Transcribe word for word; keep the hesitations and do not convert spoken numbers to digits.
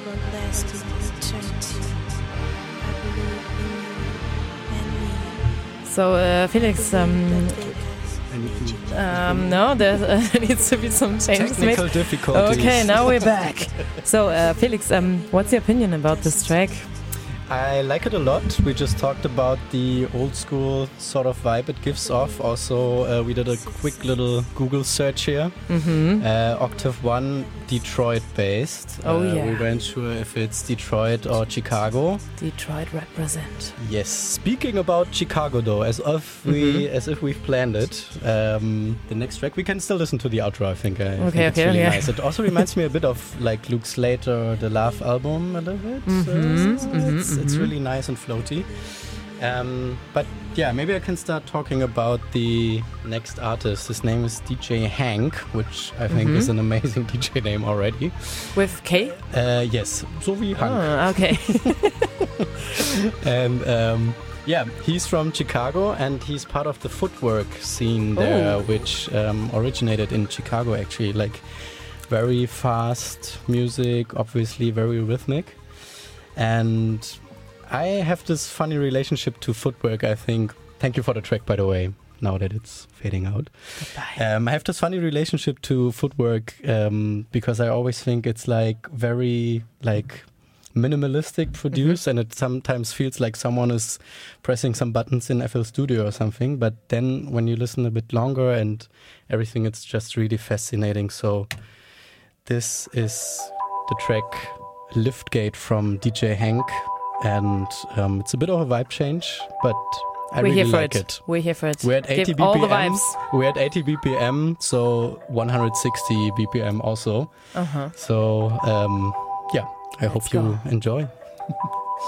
everlasting eternity. I believe in you and me. So, uh, Felix, um, um, no, there uh, needs to be some changes Technical made. difficulties. Okay, now we're back. So, uh, Felix, um, what's your opinion about this track? I like it a lot. We just talked about the old school sort of vibe it gives off. Also, uh, we did a quick little Google search here. Mm-hmm. Uh, Octave One, Detroit based. Oh, uh, yeah. We weren't sure if it's Detroit or Chicago. Detroit represent. Yes. Speaking about Chicago, though, as if we Mm-hmm. as if we've planned it, um, the next track we can still listen to the outro. I think. I Okay, think it's okay, really yeah. nice. It also reminds me a bit of like Luke Slater, the Love album, a little bit. Mhm, Uh, mhm, it's, it's mhm. really nice and floaty. Um, but yeah, maybe I can start talking about the next artist. His name is D J Hank, which I think Mhm. is an amazing D J name already. With K? Uh, yes, so wie Hank. Oh, okay. And um, yeah, he's from Chicago and he's part of the footwork scene there, Oh. which um, originated in Chicago actually. Like very fast music, obviously very rhythmic. And I have this funny relationship to footwork, I think. Thank you for the track, by the way, now that it's fading out. Goodbye. Um, I have this funny relationship to footwork um, because I always think it's like very like minimalistic produced, and it sometimes feels like someone is pressing some buttons in F L Studio or something. But then when you listen a bit longer and everything, it's just really fascinating. So this is the track Liftgate from D J Hank, and um, it's a bit of a vibe change, but I We're really here for like it. it. We're here for it. We're at eighty Give B P M. all the vibes. We're at eighty B P M, so one hundred sixty B P M also. Uh-huh. So um, yeah, I Let's hope you go. enjoy.